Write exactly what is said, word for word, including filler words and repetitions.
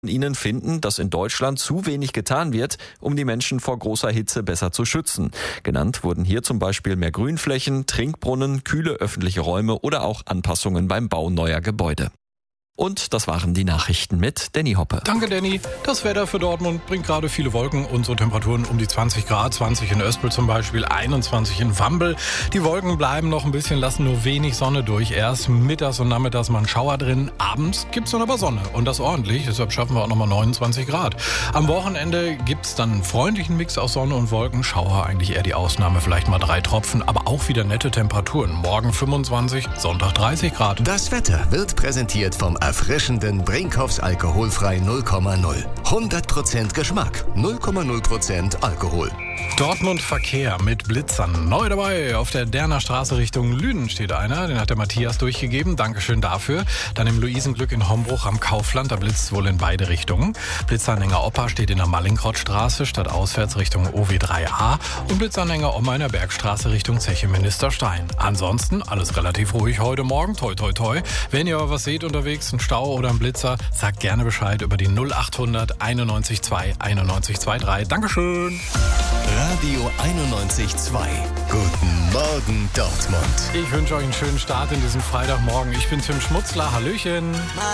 Ihnen finden, dass in Deutschland zu wenig getan wird, um die Menschen vor großer Hitze besser zu schützen. Genannt wurden hier zum Beispiel mehr Grünflächen, Trinkbrunnen, kühle öffentliche Räume oder auch Anpassungen beim Bau neuer Gebäude. Und das waren die Nachrichten mit Danny Hoppe. Danke, Danny. Das Wetter für Dortmund bringt gerade viele Wolken und so Temperaturen um die zwanzig Grad. zwanzig in Öspel zum Beispiel, einundzwanzig in Wambel. Die Wolken bleiben noch ein bisschen, lassen nur wenig Sonne durch. Erst mittags und nachmittags mal ein Schauer drin. Abends gibt's dann aber Sonne und das ordentlich. Deshalb schaffen wir auch nochmal neunundzwanzig Grad. Am Wochenende gibt's dann einen freundlichen Mix aus Sonne und Wolken. Schauer eigentlich eher die Ausnahme, vielleicht mal drei Tropfen. Aber auch wieder nette Temperaturen. Morgen fünfundzwanzig, Sonntag dreißig Grad. Das Wetter wird präsentiert vom erfrischenden Brinkhoffs alkoholfrei null Komma null. hundert Prozent Geschmack, null Komma null Prozent Alkohol. Dortmund Verkehr mit Blitzern. Neu dabei. Auf der Derner Straße Richtung Lünen steht einer. Den hat der Matthias durchgegeben. Dankeschön dafür. Dann im Luisenglück in Hombruch am Kaufland. Da blitzt es wohl in beide Richtungen. Blitzanhänger Opa steht in der Mallinckrodtstraße statt auswärts Richtung O W drei a. Und Blitzanhänger Oma in der Bergstraße Richtung Zeche Ministerstein. Ansonsten alles relativ ruhig heute Morgen. Toi, toi, toi. Wenn ihr aber was seht unterwegs, einen Stau oder einen Blitzer, sagt gerne Bescheid über die null achthundert einundneunzig zwei einundneunzig drei. Dankeschön. Radio einundneunzig Komma zwei. Guten Morgen, Dortmund. Ich wünsche euch einen schönen Start in diesem Freitagmorgen. Ich bin Tim Schmutzler. Hallöchen.